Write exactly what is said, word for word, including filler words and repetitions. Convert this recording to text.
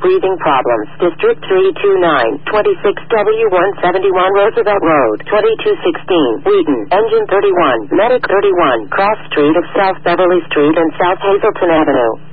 breathing problems. District three two nine, twenty-six W one seventy-one Roosevelt Road, twenty-two sixteen, Wheaton, Engine thirty-one, Medic thirty-one, Cross Street of South Beverly Street and South Hazleton Avenue.